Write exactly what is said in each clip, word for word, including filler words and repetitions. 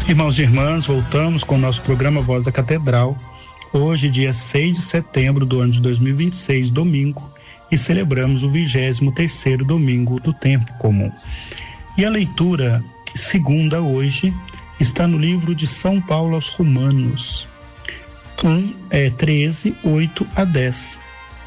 Irmãos e irmãs, voltamos com o nosso programa Voz da Catedral. Hoje, dia seis de setembro do ano de dois mil e vinte e seis, domingo, e celebramos o vigésimo terceiro domingo do tempo comum. E a leitura segunda hoje está no livro de São Paulo aos Romanos, um, é, treze, oito a dez.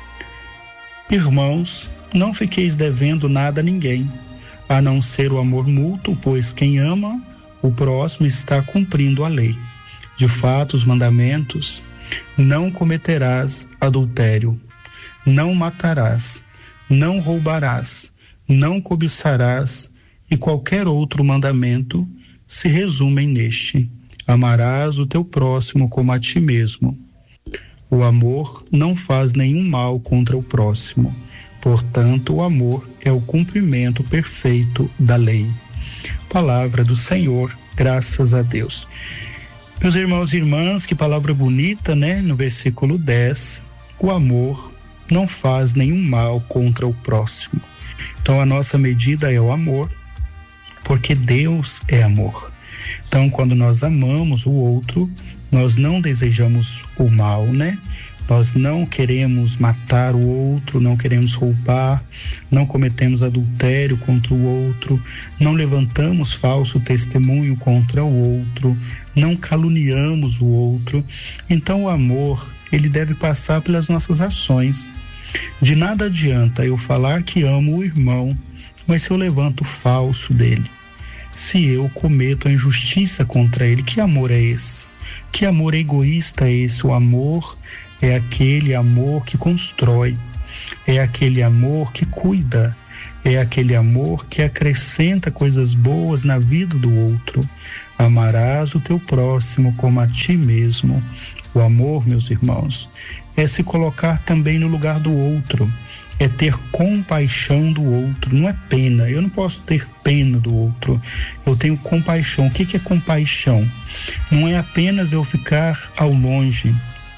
Irmãos, não fiqueis devendo nada a ninguém, a não ser o amor mútuo, pois quem ama o próximo está cumprindo a lei. De fato, os mandamentos: não cometerás adultério, não matarás, não roubarás, não cobiçarás, e qualquer outro mandamento se resumem neste: amarás o teu próximo como a ti mesmo. O amor não faz nenhum mal contra o próximo. Portanto, o amor é o cumprimento perfeito da lei. Palavra do Senhor, graças a Deus. Meus irmãos e irmãs, que palavra bonita, né? No versículo dez, o amor não faz nenhum mal contra o próximo. Então, a nossa medida é o amor, porque Deus é amor. Então, quando nós amamos o outro, nós não desejamos o mal, né? Nós não queremos matar o outro, não queremos roubar, não cometemos adultério contra o outro, não levantamos falso testemunho contra o outro, não caluniamos o outro. Então o amor, ele deve passar pelas nossas ações. De nada adianta eu falar que amo o irmão, mas se eu levanto falso dele, se eu cometo a injustiça contra ele, que amor é esse? Que amor egoísta é esse? O amor é aquele amor que constrói, é aquele amor que cuida, é aquele amor que acrescenta coisas boas na vida do outro. Amarás o teu próximo como a ti mesmo. O amor, meus irmãos, é se colocar também no lugar do outro, é ter compaixão do outro, não é pena. Eu não posso ter pena do outro, eu tenho compaixão. O que que é compaixão? Não é apenas eu ficar ao longe,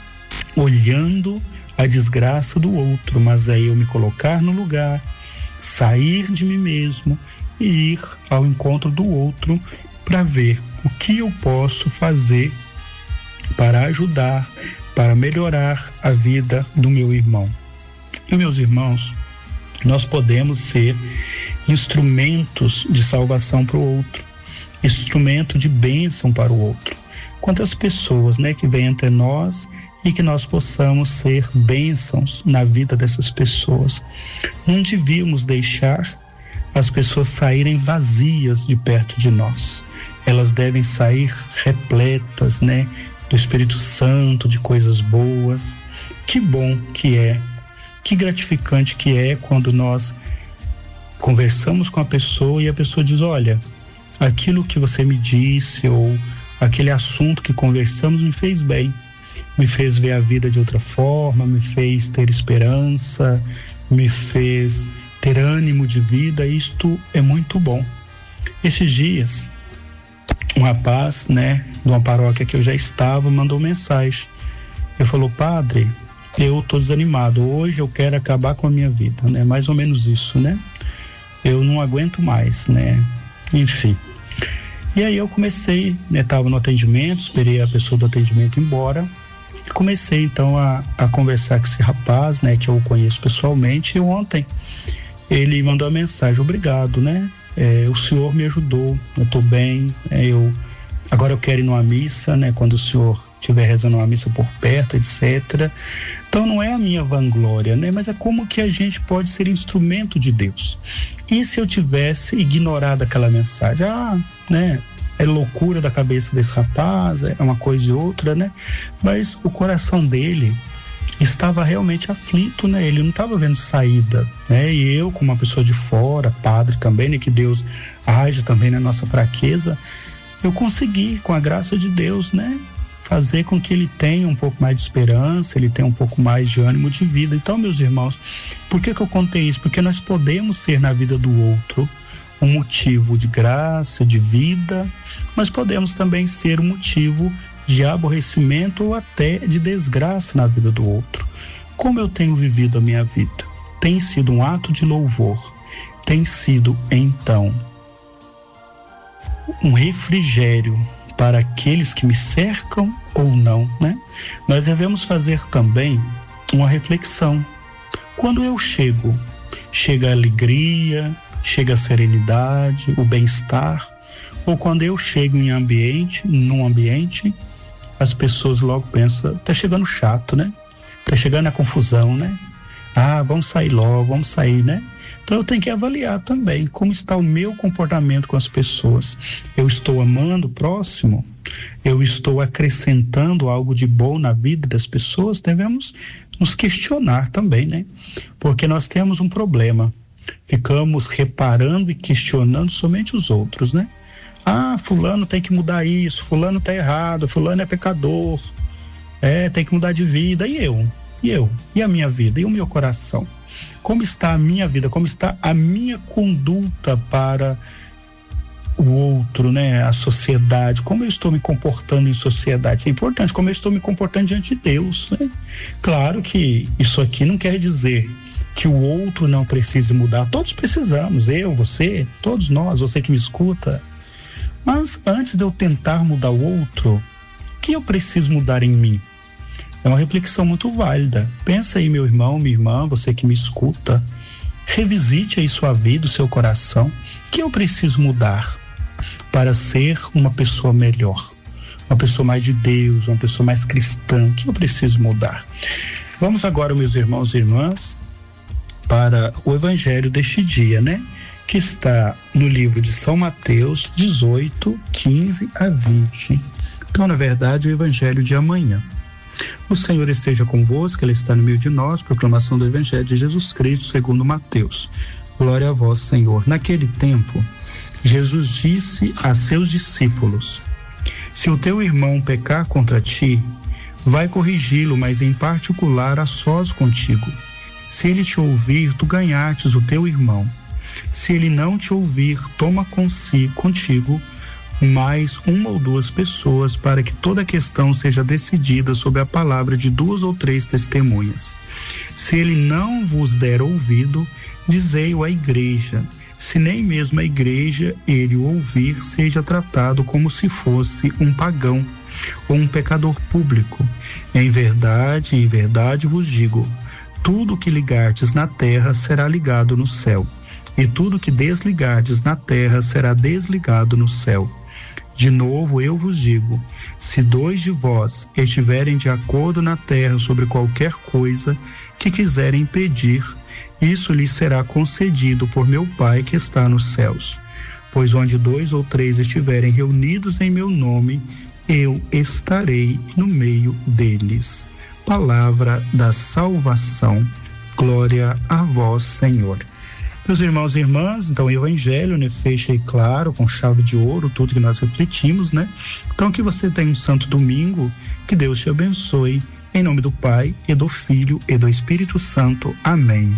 olhando a desgraça do outro, mas é eu me colocar no lugar, sair de mim mesmo e ir ao encontro do outro para ver o que eu posso fazer para ajudar, para melhorar a vida do meu irmão. E, meus irmãos, nós podemos ser instrumentos de salvação para o outro, instrumento de bênção para o outro. Quantas pessoas, né, que vêm até nós e que nós possamos ser bênçãos na vida dessas pessoas. Não devíamos deixar as pessoas saírem vazias de perto de nós. Elas devem sair repletas, né, do Espírito Santo, de coisas boas. Que bom que é, que gratificante que é quando nós conversamos com a pessoa e a pessoa diz: olha, aquilo que você me disse ou aquele assunto que conversamos me fez bem, me fez ver a vida de outra forma, me fez ter esperança, me fez ter ânimo de vida. Isto é muito bom. Esses dias, um rapaz, né, de uma paróquia que eu já estava, mandou mensagem. Ele falou: padre, eu tô desanimado, hoje eu quero acabar com a minha vida, né? Mais ou menos isso, né? Eu não aguento mais, né? Enfim. E aí eu comecei, né, tava no atendimento, esperei a pessoa do atendimento ir embora. Comecei então a, a conversar com esse rapaz, né, que eu conheço pessoalmente. E ontem ele mandou a mensagem: obrigado, né, é, o senhor me ajudou, eu tô bem, é, eu, agora eu quero ir numa missa, né, quando o senhor estiver rezando uma missa por perto, etcétera. Então não é a minha vanglória, né, mas é como que a gente pode ser instrumento de Deus. E se eu tivesse ignorado aquela mensagem, ah, né, é loucura da cabeça desse rapaz, é uma coisa e outra, né? Mas o coração dele estava realmente aflito, né? Ele não estava vendo saída, né? E eu, como uma pessoa de fora, padre também, né? Que Deus age também na nossa fraqueza, eu consegui, com a graça de Deus, né? Fazer com que ele tenha um pouco mais de esperança, ele tenha um pouco mais de ânimo de vida. Então, meus irmãos, por que que eu contei isso? Porque nós podemos ser na vida do outro um motivo de graça, de vida, mas podemos também ser um motivo de aborrecimento ou até de desgraça na vida do outro. Como eu tenho vivido a minha vida? Tem sido um ato de louvor, tem sido então um refrigério para aqueles que me cercam ou não, né? Nós devemos fazer também uma reflexão. Quando eu chego, chega a alegria, chega a serenidade, o bem-estar, ou quando eu chego em ambiente, num ambiente, as pessoas logo pensam, tá chegando chato, né? Tá chegando a confusão, né? Ah, vamos sair logo, vamos sair, né? Então eu tenho que avaliar também como está o meu comportamento com as pessoas. Eu estou amando o próximo? Eu estou acrescentando algo de bom na vida das pessoas? Devemos nos questionar também, né? Porque nós temos um problema. Ficamos reparando e questionando somente os outros, né? Ah, fulano tem que mudar isso, fulano tá errado, fulano é pecador, é, tem que mudar de vida. E eu? E eu? E a minha vida? E o meu coração? Como está a minha vida? Como está a minha conduta para o outro, né? A sociedade? Como eu estou me comportando em sociedade? Isso é importante. Como eu estou me comportando diante de Deus, né? Claro que isso aqui não quer dizer que o outro não precise mudar. Todos precisamos. Eu, você, todos nós, você que me escuta. Mas antes de eu tentar mudar o outro, o que eu preciso mudar em mim? É uma reflexão muito válida. Pensa aí, meu irmão, minha irmã, você que me escuta. Revisite aí sua vida, o seu coração. O que eu preciso mudar para ser uma pessoa melhor? Uma pessoa mais de Deus, uma pessoa mais cristã. O que eu preciso mudar? Vamos agora, meus irmãos e irmãs, para o evangelho deste dia, né? Que está no livro de São Mateus dezoito, quinze a vinte. Então, na verdade, o evangelho de amanhã. O Senhor esteja convosco, Ele está no meio de nós. Proclamação do Evangelho de Jesus Cristo segundo Mateus. Glória a vós, Senhor. Naquele tempo, Jesus disse a seus discípulos: se o teu irmão pecar contra ti, vai corrigi-lo, mas em particular a sós contigo. Se ele te ouvir, tu ganhastes o teu irmão. Se ele não te ouvir, toma consigo, contigo mais uma ou duas pessoas, para que toda a questão seja decidida sob a palavra de duas ou três testemunhas. Se ele não vos der ouvido, dizei-o à igreja. Se nem mesmo a igreja ele o ouvir, seja tratado como se fosse um pagão ou um pecador público. Em verdade, em verdade vos digo, tudo que ligardes na terra será ligado no céu, e tudo que desligardes na terra será desligado no céu. De novo eu vos digo, se dois de vós estiverem de acordo na terra sobre qualquer coisa que quiserem pedir, isso lhes será concedido por meu Pai que está nos céus. Pois onde dois ou três estiverem reunidos em meu nome, eu estarei no meio deles. Palavra da salvação. Glória a vós, Senhor. Meus irmãos e irmãs, então o evangelho, né, fecha aí claro, com chave de ouro, tudo que nós refletimos, né? Então que você tenha um santo domingo, que Deus te abençoe, em nome do Pai, e do Filho, e do Espírito Santo. Amém.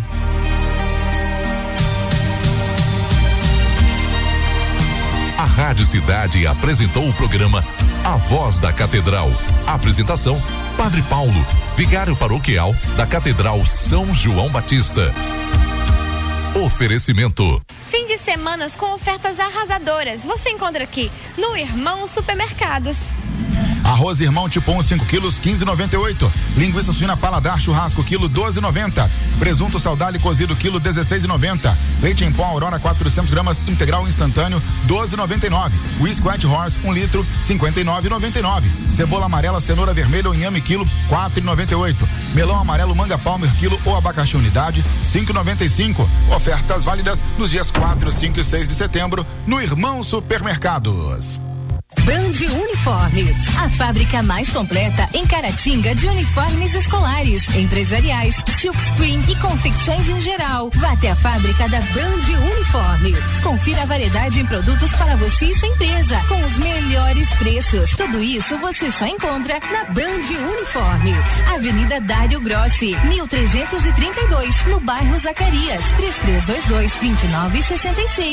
A Rádio Cidade apresentou o programa A Voz da Catedral. Apresentação, Padre Paulo, vigário paroquial da Catedral São João Batista. Oferecimento. Fim de semanas com ofertas arrasadoras. Você encontra aqui no Irmão Supermercados. Arroz Irmão tipo um, cinco quilos, quinze e noventa e oito. Linguiça suína paladar churrasco, quilo, doze e noventa. Presunto saudade cozido, quilo, dezesseis e noventa. Leite em pó Aurora, quatrocentas gramas, integral instantâneo, doze e noventa e nove. Whisky White Horse, um litro, cinquenta e nove e noventa e nove. Cebola amarela, cenoura vermelha ou inhame, quilo, quatro e noventa e oito. Melão amarelo, manga palmer, quilo, ou abacaxi unidade, cinco e noventa e cinco. Ofertas válidas nos dias quatro, cinco e seis de setembro, no Irmão Supermercados. Band Uniformes, a fábrica mais completa em Caratinga de uniformes escolares, empresariais, silkscreen e confecções em geral. Vá até a fábrica da Band Uniformes. Confira a variedade em produtos para você e sua empresa, com os melhores preços. Tudo isso você só encontra na Band Uniformes. Avenida Dário Grossi, mil trezentos e trinta e dois, no bairro Zacarias, três três dois dois, vinte e nove sessenta e seis.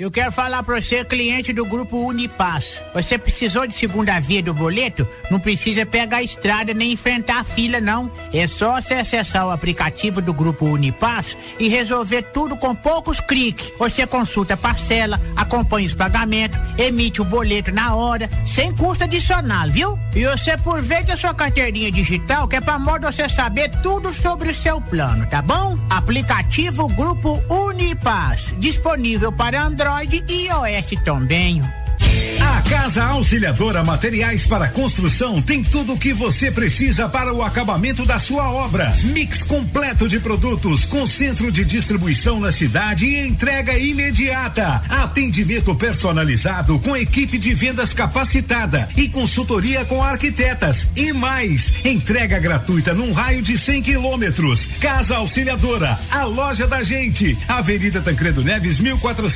Eu quero falar para você, cliente do Grupo Unipaz. Você precisou de segunda via do boleto? Não precisa pegar a estrada nem enfrentar a fila, não. É só você acessar o aplicativo do Grupo Unipaz e resolver tudo com poucos cliques. Você consulta a parcela, acompanha os pagamentos, emite o boleto na hora, sem custo adicional, viu? E você, por vez da sua carteirinha digital, que é pra modo você saber tudo sobre o seu plano, tá bom? Aplicativo Grupo Unipaz, disponível para Android e iOS também. A Casa Auxiliadora Materiais para Construção tem tudo o que você precisa para o acabamento da sua obra. Mix completo de produtos com centro de distribuição na cidade e entrega imediata. Atendimento personalizado com equipe de vendas capacitada e consultoria com arquitetas e mais. Entrega gratuita num raio de cem quilômetros. Casa Auxiliadora, a loja da gente. Avenida Tancredo Neves, mil e quatrocentos.